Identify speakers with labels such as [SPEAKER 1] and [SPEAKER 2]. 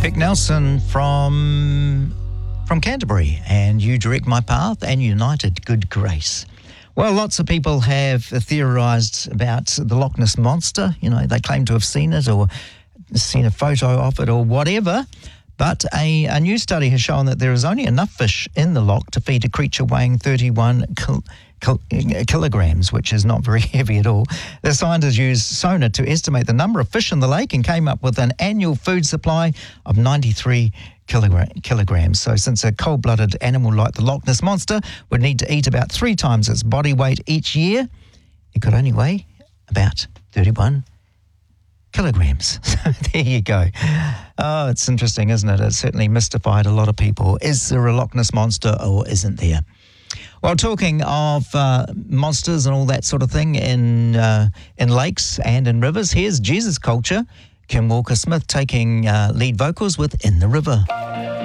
[SPEAKER 1] Vic Nelson from Canterbury, and You Direct My Path and United Good Grace. Well, lots of people have theorised about the Loch Ness Monster. You know, they claim to have seen it or seen a photo of it or whatever. But a new study has shown that there is only enough fish in the loch to feed a creature weighing 31 kilograms, which is not very heavy at all. The scientists used sonar to estimate the number of fish in the lake and came up with an annual food supply of 93 kilograms. So since a cold-blooded animal like the Loch Ness Monster would need to eat about 3 times its body weight each year, it could only weigh about 31 kilograms. So there you go. Oh, it's interesting, isn't it? It certainly mystified a lot of people. Is there a Loch Ness Monster or isn't there? Well, talking of monsters and all that sort of thing in lakes and in rivers, here's Jesus Culture. Kim Walker-Smith taking lead vocals with In the River.